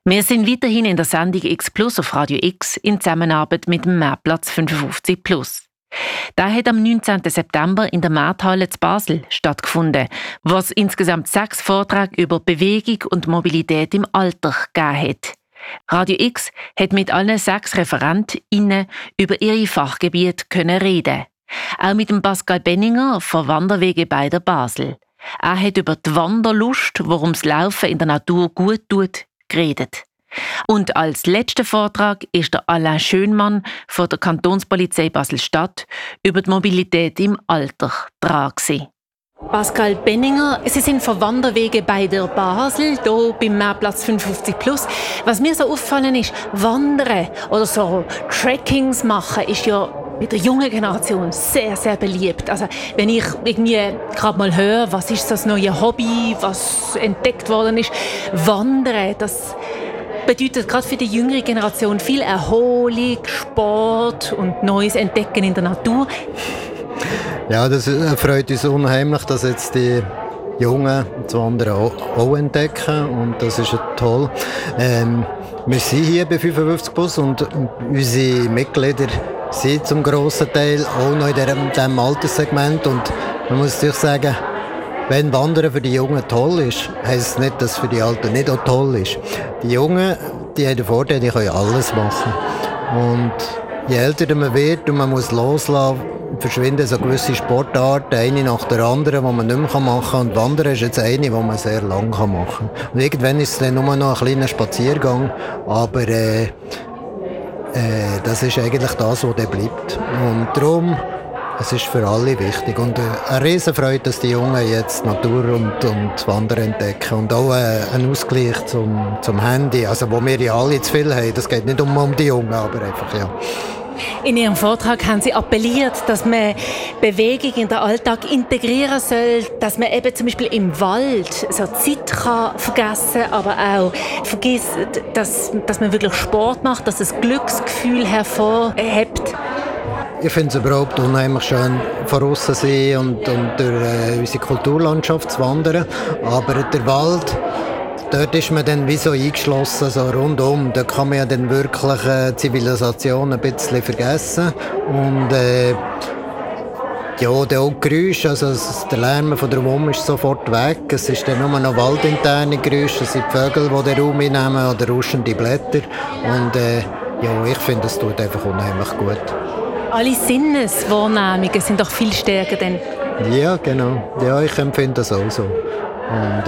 Wir sind weiterhin in der Sendung X Plus auf Radio X in Zusammenarbeit mit dem Marktplatz 55 Plus. Der hat am 19. September in der Markthalle zu Basel stattgefunden, wo es insgesamt 6 Vorträge über Bewegung und Mobilität im Alter gegeben hat. Radio X hat mit allen 6 ReferentInnen über ihre Fachgebiete reden. Auch mit dem Pascal Benninger von Wanderwege bei der Basel. Er hat über die Wanderlust, worum das Laufen in der Natur gut tut, geredet. Und als letzter Vortrag ist der Alain Schönmann von der Kantonspolizei Basel-Stadt über die Mobilität im Alter dran gewesen. Pascal Benninger, Sie sind von Wanderwege bei der Basel, hier beim Marktplatz 55 Plus. Was mir so auffallen ist, Wandern oder so Trekkings machen ist ja bei der jungen Generation sehr, sehr beliebt. Also wenn ich irgendwie gerade mal höre, was ist das neue Hobby, was entdeckt worden ist, Wandern, das bedeutet gerade für die jüngere Generation viel Erholung, Sport und Neues entdecken in der Natur. Ja, das freut uns unheimlich, dass jetzt die Jungen das Wandern auch entdecken und das ist toll. Wir sind hier bei 55 Plus und unsere Mitglieder sind zum grossen Teil auch noch in diesem Alterssegment und man muss natürlich sagen, wenn Wandern für die Jungen toll ist, heisst es nicht, dass es für die Alten nicht auch toll ist. Die Jungen, die haben den Vorteil, die können alles machen. Und je älter man wird und man muss loslassen, verschwinden so gewisse Sportarten, eine nach der anderen, die man nicht mehr machen kann. Und Wandern ist jetzt eine, die man sehr lange machen kann. Und irgendwann ist es dann nur noch ein kleiner Spaziergang, aber das ist eigentlich das, was dann bleibt. Und darum, es ist für alle wichtig. Und eine Riesenfreude, dass die Jungen jetzt Natur und Wandern entdecken. Und auch ein Ausgleich zum Handy, also wo wir ja alle zu viel haben. Das geht nicht um die Jungen, aber einfach, ja. In Ihrem Vortrag haben Sie appelliert, dass man Bewegung in den Alltag integrieren soll, dass man eben zum Beispiel im Wald so Zeit kann vergessen, aber auch vergisst, dass man wirklich Sport macht, dass es Glücksgefühl hervorhebt. Ich finde es überhaupt unheimlich schön, von aussen zu sein und durch unsere Kulturlandschaft zu wandern. Aber der Wald, dort ist man dann wie so eingeschlossen, so rundum. Da kann man ja dann wirklich Zivilisation ein bisschen vergessen. Und ja, der auch Geräusche, also der Lärm von drumherum ist sofort weg. Es ist dann nur noch waldinterne Geräusche, es sind die Vögel, die den Raum einnehmen oder rauschende Blätter. Und ja, ich finde, es tut einfach unheimlich gut. Alle Sinneswahrnehmungen sind doch viel stärker denn. Ja, genau. Ja, ich empfinde das auch so. Und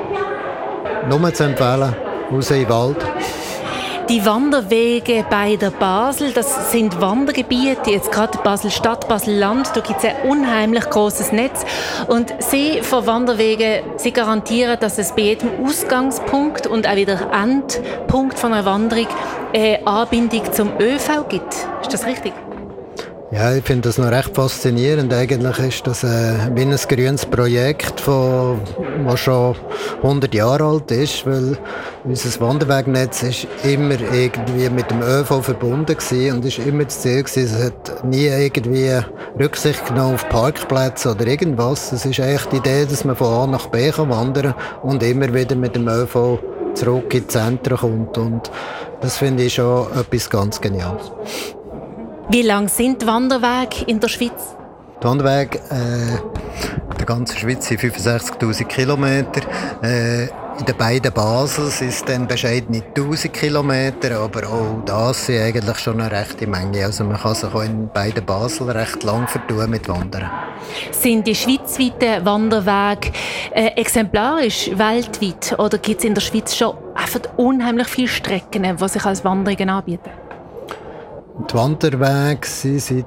nur zu empfehlen, raus in den Wald. Die Wanderwege bei der Basel, das sind Wandergebiete, jetzt gerade Basel-Stadt, Basel-Land, da gibt es ein unheimlich grosses Netz. Und Sie von Wanderwegen, Sie garantieren, dass es bei jedem Ausgangspunkt und auch wieder Endpunkt von einer Wanderung eine Anbindung zum ÖV gibt. Ist das richtig? Ja, ich finde das noch recht faszinierend. Eigentlich ist das wie ein grünes Projekt, das schon 100 Jahre alt ist, weil unser Wanderwegnetz ist immer irgendwie mit dem ÖV verbunden gewesen und ist immer das Ziel gewesen. Es hat nie irgendwie Rücksicht genommen auf Parkplätze oder irgendwas. Es ist eigentlich die Idee, dass man von A nach B kann wandern und immer wieder mit dem ÖV zurück ins Zentrum kommt. Und das finde ich schon etwas ganz Geniales. Wie lang sind die Wanderwege in der Schweiz? Die Wanderwege in der ganzen Schweiz sind 65'000 Kilometer. In den beiden Basel sind es dann bescheidene 1000 Kilometer, aber auch das sind eigentlich schon eine rechte Menge. Also man kann sich auch in beiden Basel recht lang vertun mit Wandern. Sind die schweizweiten Wanderwege exemplarisch weltweit oder gibt es in der Schweiz schon einfach unheimlich viele Strecken, die sich als Wanderungen anbieten? Die Wanderwege sind seit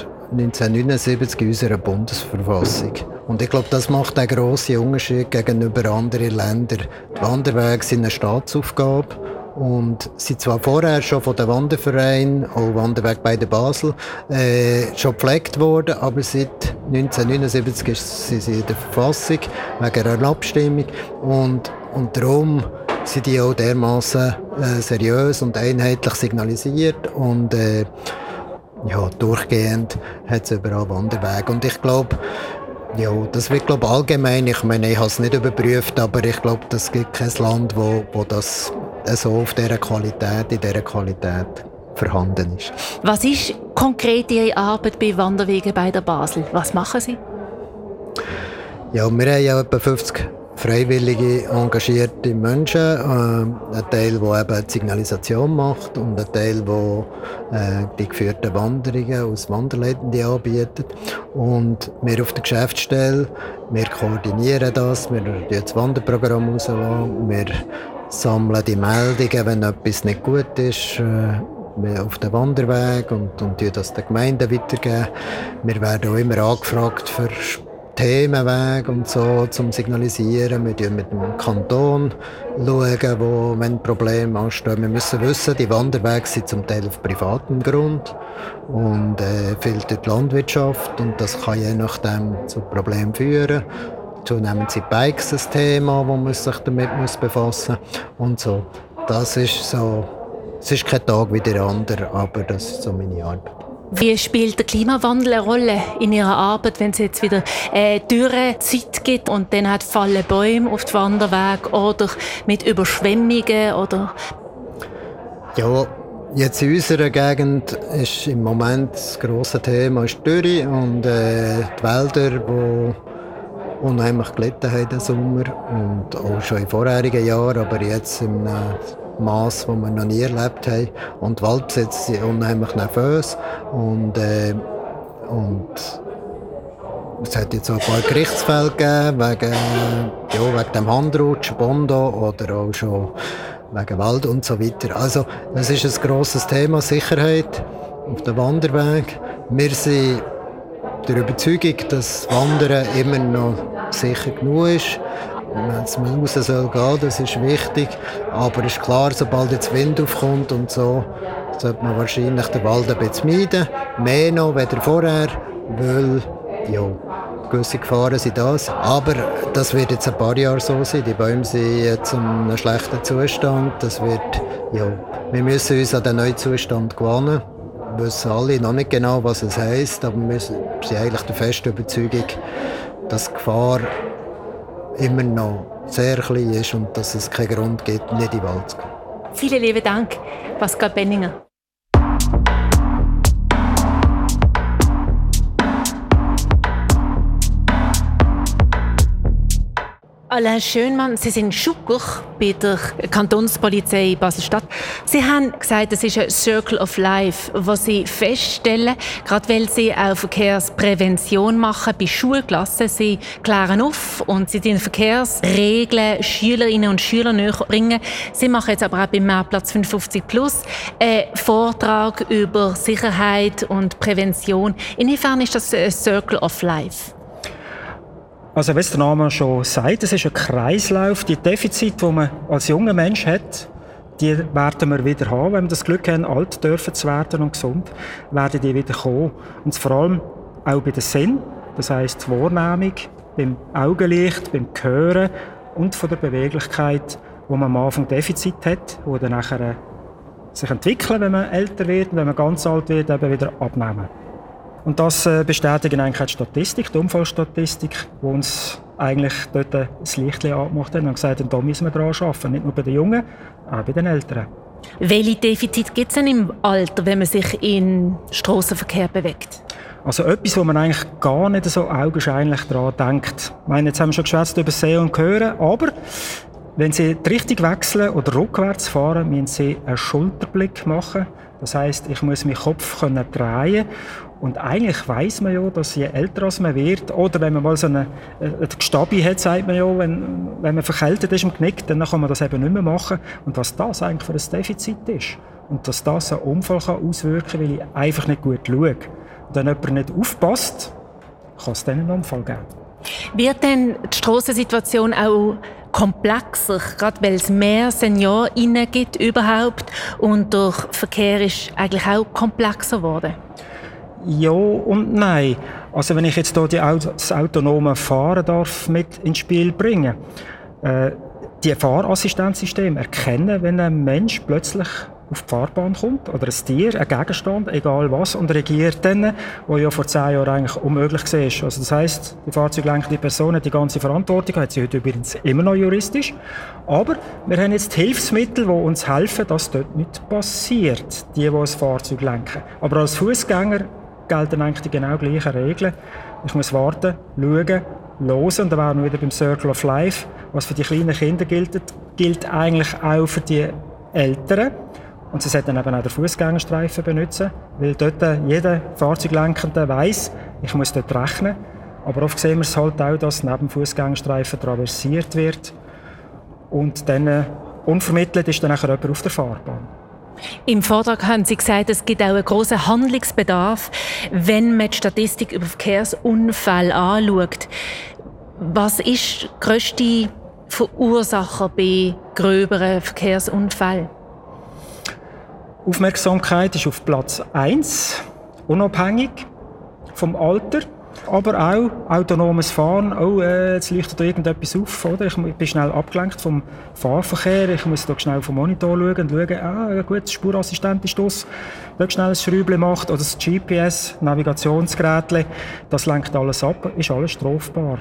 1979 in unserer Bundesverfassung. Und ich glaube, das macht einen grossen Unterschied gegenüber anderen Ländern. Die Wanderwege sind eine Staatsaufgabe und sind zwar vorher schon von den Wandervereinen, auch Wanderweg bei der Basel, schon gepflegt worden, aber seit 1979 sind sie in der Verfassung wegen einer Abstimmung und darum sind die auch dermassen seriös und einheitlich signalisiert und ja, durchgehend hat es überall Wanderwege. Und ich glaube, ja, das wird allgemein, ich meine, ich habe es nicht überprüft, aber ich glaube, es gibt kein Land, wo das so auf in dieser Qualität vorhanden ist. Was ist konkret Ihre Arbeit bei Wanderwegen bei der Basel? Was machen Sie? Ja, wir haben ja etwa 50 freiwillige, engagierte Menschen. Ein Teil, der eben die Signalisation macht und ein Teil, der die geführten Wanderungen aus Wanderleitenden anbietet. Und wir auf der Geschäftsstelle, wir koordinieren das, wir lassen das Wanderprogramm rauslassen, wir sammeln die Meldungen, wenn etwas nicht gut ist, auf den Wanderweg und das den Gemeinden weitergeben. Wir werden auch immer angefragt für Themenweg und so zum Signalisieren. Wir schauen mit dem Kanton, wenn Probleme anstehen. Wir müssen wissen, die Wanderwege sind zum Teil auf privatem Grund und viel durch die Landwirtschaft und das kann je nachdem zu Problemen führen. Zunehmend sind Bikes ein Thema, wo man sich damit befassen muss und so. Das ist so. Es ist kein Tag wie der andere, aber das ist so meine Arbeit. Wie spielt der Klimawandel eine Rolle in Ihrer Arbeit, wenn es jetzt wieder dürre Zeit gibt und dann fallen Bäume auf den Wanderweg oder mit Überschwemmungen? Oder? Ja, jetzt in unserer Gegend ist im Moment das grosse Thema ist Dürre und die Wälder, die unheimlich gelitten haben im Sommer und auch schon in vorherigen Jahren, aber jetzt im Mass, das wir noch nie erlebt haben. Und die Waldbesitzer sind unheimlich nervös. Und es hat jetzt auch ein paar Gerichtsfälle gegeben, wegen dem Handrutsch, Bondo oder auch schon wegen Wald und so weiter. Also, das ist ein grosses Thema, Sicherheit auf dem Wanderweg. Wir sind der Überzeugung, dass Wandern immer noch sicher genug ist. Wenn es raus soll gehen, das ist wichtig. Aber es ist klar, sobald jetzt Wind aufkommt und so, sollte man wahrscheinlich den Wald ein bisschen meiden. Mehr noch als vorher, weil ja, gewisse Gefahren sind das. Aber das wird jetzt ein paar Jahre so sein. Die Bäume sind jetzt in einem schlechten Zustand. Wir müssen uns an den neuen Zustand gewöhnen. Wir wissen alle noch nicht genau, was es heisst, aber wir sind eigentlich der festen Überzeugung, dass die Gefahr immer noch sehr klein ist und dass es keinen Grund gibt, nicht in den Wald zu gehen. Vielen lieben Dank, Pascal Benninger. Alain Schönmann, Sie sind Schucker bei der Kantonspolizei Basel-Stadt. Sie haben gesagt, es ist ein Circle of Life, was Sie feststellen, gerade weil Sie auch Verkehrsprävention machen bei Schulklassen. Sie klären auf und Sie den Verkehrsregeln Schülerinnen und Schülern näher bringen. Sie machen jetzt aber auch beim Mehrplatz 55 Plus einen Vortrag über Sicherheit und Prävention. Inwiefern ist das ein Circle of Life? Also wie der Name schon sagt, es ist ein Kreislauf. Die Defizite, die man als junger Mensch hat, die werden wir wieder haben. Wenn wir das Glück haben, alt dürfen zu werden und gesund, werden die wieder kommen. Und vor allem auch bei den Sinn, das heisst die Wahrnehmung, beim Augenlicht, beim Hören und von der Beweglichkeit, wo man am Anfang Defizit hat, die dann nachher sich entwickeln, wenn man älter wird, wenn man ganz alt wird, eben wieder abnehmen. Und das bestätigen eigentlich auch die Statistik, die Unfallstatistik, die uns eigentlich dort das Licht angemacht hat und gesagt haben, da müssen wir dran arbeiten, nicht nur bei den Jungen, auch bei den Älteren. Welche Defizite gibt es denn im Alter, wenn man sich im Strassenverkehr bewegt? Also etwas, wo man eigentlich gar nicht so augenscheinlich daran denkt. Ich meine, jetzt haben wir schon geschwätzt über Sehen und Hören, aber wenn Sie die Richtung wechseln oder rückwärts fahren, müssen Sie einen Schulterblick machen. Das heisst, ich muss meinen Kopf drehen. Und eigentlich weiss man ja, dass je älter man wird, oder wenn man mal so eine Gestabi hat, sagt man ja, wenn man verkältet ist im Knick, dann kann man das eben nicht mehr machen. Und was das eigentlich für ein Defizit ist. Und dass das einen Unfall auswirken kann, weil ich einfach nicht gut schaue. Und wenn jemand nicht aufpasst, kann es dann einen Unfall geben. Wird denn die Strassensituation auch komplexer, gerade weil es mehr SeniorInnen gibt überhaupt und der Verkehr ist eigentlich auch komplexer geworden? Ja und nein. Also wenn ich jetzt hier das autonome Fahren darf mit ins Spiel bringen, die Fahrassistenzsysteme erkennen, wenn ein Mensch plötzlich auf die Fahrbahn kommt, oder ein Tier, ein Gegenstand, egal was, und regiert dann, was ja vor 10 Jahren eigentlich unmöglich war. Also das heisst, die fahrzeuglenkende Person hat die ganze Verantwortung, hat sie heute übrigens immer noch juristisch, aber wir haben jetzt Hilfsmittel, die uns helfen, dass dort nichts passiert, die das Fahrzeug lenken. Aber als Fußgänger gelten eigentlich die genau gleichen Regeln. Ich muss warten, schauen, hören, und dann wären wir wieder beim Circle of Life. Was für die kleinen Kinder gilt eigentlich auch für die Eltern. Und sie sollten eben auch den Fußgängerstreifen benutzen, weil dort jeder Fahrzeuglenkende weiss, ich muss dort rechnen. Aber oft sehen wir es halt auch, dass neben dem Fußgängerstreifen traversiert wird. Und dann unvermittelt ist dann nachher jemand auf der Fahrbahn. Im Vortrag haben Sie gesagt, es gibt auch einen grossen Handlungsbedarf, wenn man die Statistik über Verkehrsunfälle anschaut. Was ist der grösste Verursacher bei gröberen Verkehrsunfällen? Aufmerksamkeit ist auf Platz 1, unabhängig vom Alter, aber auch autonomes Fahren. Jetzt leuchtet da irgendetwas auf, oder? Ich bin schnell abgelenkt vom Fahrverkehr, ich muss da schnell vom Monitor schauen und schauen, gut, der Spurassistent ist das, dort schnell ein Schräubchen macht, oder das GPS, Navigationsgerät, das lenkt alles ab, ist alles strafbar.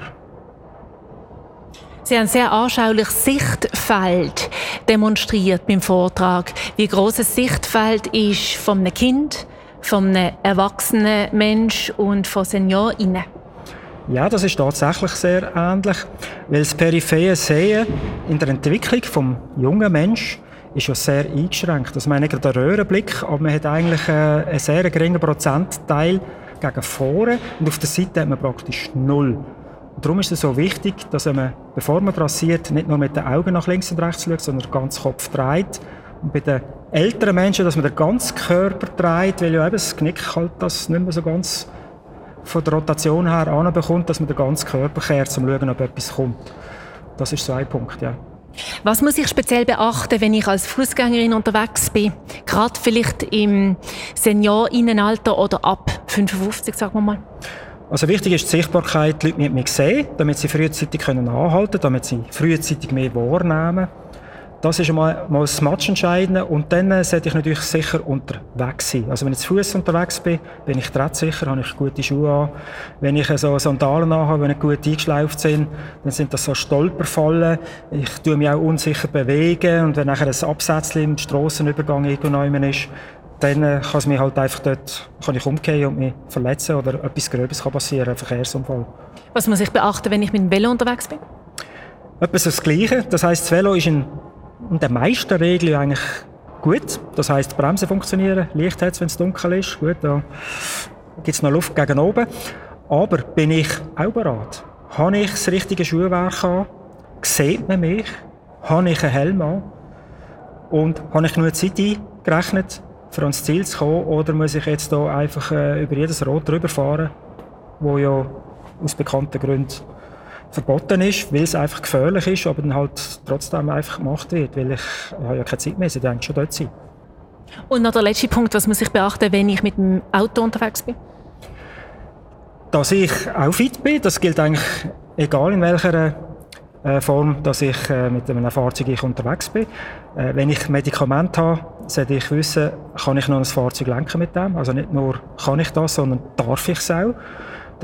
Sie haben ein sehr anschauliches Sichtfeld demonstriert beim Vortrag. Wie gross ein Sichtfeld ist von einem Kind, von einem erwachsenen Mensch und von SeniorInnen. Ja, das ist tatsächlich sehr ähnlich, weil das periphere Sehen in der Entwicklung des jungen Menschen ist ja sehr eingeschränkt. Also man hat nicht den Röhrenblick, aber man hat eigentlich einen sehr geringen Prozentteil gegen vorne und auf der Seite hat man praktisch 0. Und darum ist es so wichtig, dass man, bevor man passiert, nicht nur mit den Augen nach links und rechts schaut, sondern den ganzen Kopf dreht. Und bei den älteren Menschen, dass man den ganzen Körper dreht, weil ja eben das Knick halt das nicht mehr so ganz von der Rotation her anbekommt, dass man den ganzen Körper kehrt, um zu schauen, ob etwas kommt. Das ist so ein Punkt, ja. Was muss ich speziell beachten, wenn ich als Fußgängerin unterwegs bin? Gerade vielleicht im SeniorInnenalter oder ab 55, sagen wir mal. Also wichtig ist die Sichtbarkeit, die Leute müssen mich sehen, damit sie frühzeitig anhalten können, damit sie frühzeitig mehr wahrnehmen. Das ist mal das Matchentscheidende. Und dann sollte ich natürlich sicher unterwegs sein. Also wenn ich zu Fuß unterwegs bin ich trettsicher, habe ich gute Schuhe an. Wenn ich so Sandalen anhabe, wenn ich gut eingeschleift sind, dann sind das so Stolperfallen. Ich tue mich auch unsicher bewegen. Und wenn nachher ein Absätzchen im Strassenübergang irgendwo ist, dann kann es mir halt einfach dort, kann ich umgehen und mich verletzen oder etwas Gröbes kann passieren, ein Verkehrsunfall. Was muss ich beachten, wenn ich mit dem Velo unterwegs bin? Etwas das Gleiche. Das heisst, das Velo ist in der meisten Regeln eigentlich gut. Das heisst, die Bremsen funktionieren, Licht hat es, wenn es dunkel ist. Gut, da gibt es noch Luft gegen oben. Aber bin ich auch bereit? Habe ich das richtige Schuhwerk an? Sieht man mich? Habe ich einen Helm an? Und habe ich genug Zeit eingerechnet, für ans Ziel zu kommen, oder muss ich jetzt hier einfach über jedes Rot drüber fahren, wo ja aus bekannten Gründen verboten ist, weil es einfach gefährlich ist, aber dann halt trotzdem einfach gemacht wird, weil ich habe ja keine Zeit mehr, ich denke schon dort sein. Und noch der letzte Punkt, was muss ich beachten, wenn ich mit dem Auto unterwegs bin? Dass ich auch fit bin, das gilt eigentlich egal in welcher Form, dass ich mit einem Fahrzeug unterwegs bin. Wenn ich Medikamente habe, sollte ich wissen, kann ich noch ein Fahrzeug lenken mit dem. Also nicht nur kann ich das, sondern darf ich es auch.